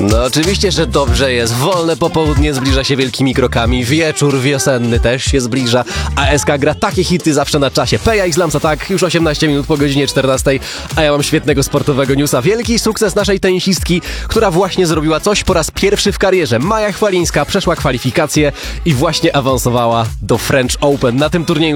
No oczywiście, że dobrze jest. Wolne popołudnie zbliża się wielkimi krokami. Wieczór wiosenny też się zbliża. A SK gra takie hity zawsze na czasie. Peja i Slams Attack już 18 minut po godzinie 14. A ja mam świetnego sportowego newsa. Wielki sukces naszej tenisistki, która właśnie zrobiła coś po raz pierwszy w karierze. Maja Chwalińska przeszła kwalifikacje i właśnie awansowała do French Open. Na tym turnieju